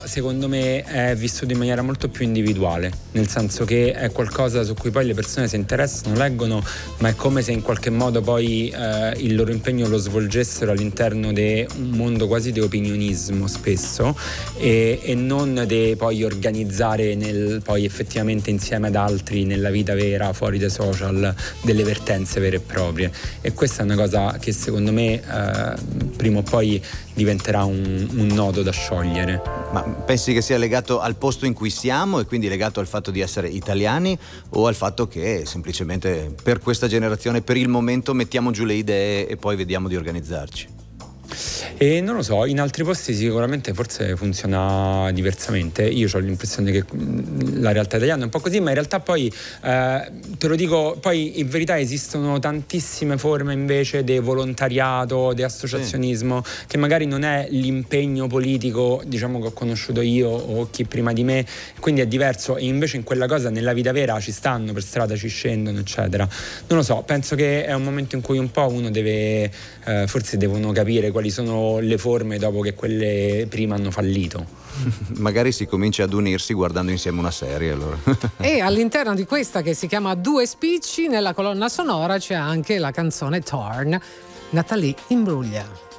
Secondo me è vissuto in maniera molto più individuale, nel senso che è qualcosa su cui poi le persone si interessano, leggono, ma è come se in qualche modo poi il loro impegno lo svolgessero all'interno di un mondo quasi di opinionismo spesso e non di poi organizzare poi effettivamente insieme ad altri nella vita vera, fuori dai social, delle vertenze vere e proprie. E questa è una cosa che secondo me prima o poi diventerà un nodo da sciogliere. Ma pensi che sia legato al posto in cui siamo e quindi legato al fatto di essere italiani, o al fatto che semplicemente per questa generazione per il momento mettiamo giù le idee e poi vediamo di organizzarci? E non lo so, in altri posti sicuramente forse funziona diversamente. Io ho l'impressione che la realtà italiana è un po' così, ma in realtà poi te lo dico, poi in verità esistono tantissime forme invece di volontariato, di associazionismo, che magari non è l'impegno politico, diciamo, che ho conosciuto io o chi prima di me, quindi è diverso, e invece in quella cosa nella vita vera ci stanno, per strada ci scendono, eccetera. Non lo so, penso che è un momento in cui un po' uno deve, forse devono capire quali sono le forme dopo che quelle prima hanno fallito. Magari si comincia ad unirsi guardando insieme una serie, allora. E all'interno di questa, che si chiama Due Spicci, nella colonna sonora c'è anche la canzone Torn, Natalie Imbruglia.